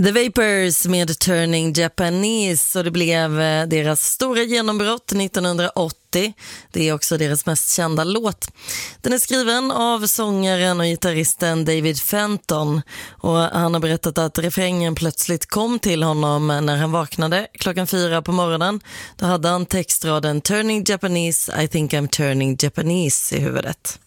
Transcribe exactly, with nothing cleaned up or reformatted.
The Vapors med Turning Japanese, och det blev deras stora genombrott nittonhundraåttio. Det är också deras mest kända låt. Den är skriven av sångaren och gitarristen David Fenton, och han har berättat att refrängen plötsligt kom till honom när han vaknade klockan fyra på morgonen. Då hade han textraden Turning Japanese, I think I'm turning Japanese i huvudet.